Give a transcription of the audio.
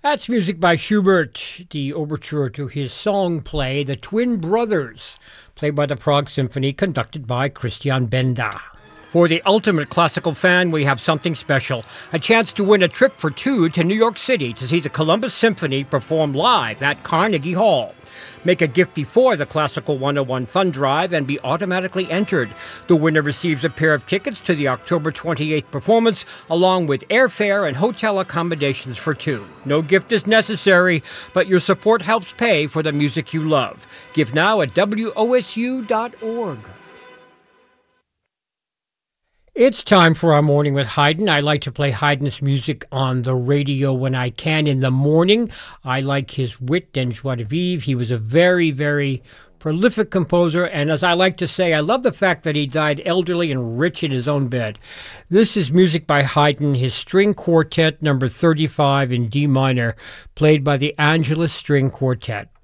That's music by Schubert, the overture to his song play, The Twin Brothers, played by the Prague Symphony, conducted by Christian Benda. For the ultimate classical fan, we have something special, a chance to win a trip for two to New York City to see the Columbus Symphony perform live at Carnegie Hall. Make a gift before the Classical 101 Fund Drive and be automatically entered. The winner receives a pair of tickets to the October 28th performance, along with airfare and hotel accommodations for two. No gift is necessary, but your support helps pay for the music you love. Give now at wosu.org. It's time for our Morning with Haydn. I like to play Haydn's music on the radio when I can in the morning. I like his wit and joie de vivre. He was a very, very prolific composer, and as I like to say, I love the fact that he died elderly and rich in his own bed. This is music by Haydn, his string quartet number 35 in D minor, played by the Angelus String Quartet.